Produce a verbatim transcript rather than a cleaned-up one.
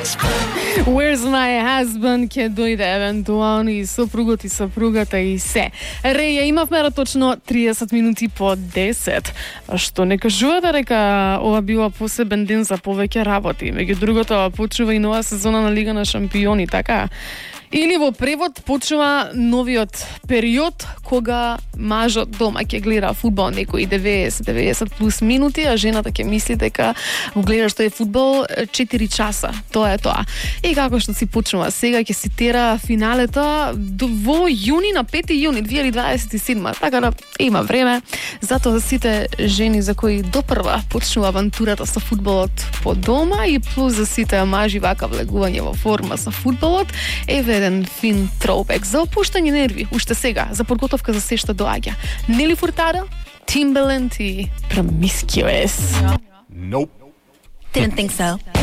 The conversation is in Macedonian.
Where's my husband, ќе дојде евентуално и сопругот и сопругата и се. Реја, имавме точно триесет минути по десет. Што не кажувате дека ова била посебен ден за повеќе работи. Меѓу другото, почува и нова сезона на Лига на шампиони, така? Или во превод почува новиот период кога мажот дома ќе гледа фудбал некои деветесет деветесет плюс минути, а жената ќе мисли дека го гледаш тој фудбал четири часа. Тоа е тоа. И како што си почнува сега, ќе цитира финалето во јуни, на пети јуни две илјади дваесет и седма. Така да има време. Затоа сите жени за кои допрва почнува авантурата со фудбалот по дома и плюс за сите мажи вака влегување во форма со фудбалот, еве еден фин троубек за опуштање нерви, уште сега, за подготовка за се што доаѓа. Нели Фуртадо, Timbaland и Promiscuous. Nope. Didn't think so.